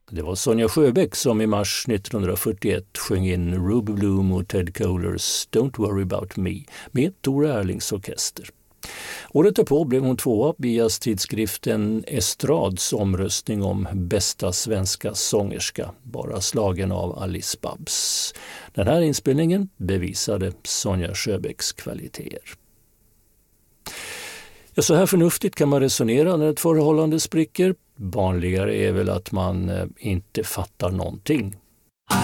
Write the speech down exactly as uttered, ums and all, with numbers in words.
Det var Sonja Sjöbäck som i mars nittonhundrafyrtioett sjöng in Ruby Bloom och Ted Kohlers Don't Worry About Me med Tor Erlings orkester. Året därpå blev hon tvåa i jazztidskriften Estrads omröstning om bästa svenska sångerska, bara slagen av Alice Babs. Den här inspelningen bevisade Sonja Sjöbäcks kvaliteter. Ja, så här förnuftigt kan man resonera när ett förhållande spricker. Vanligare är väl att man inte fattar någonting.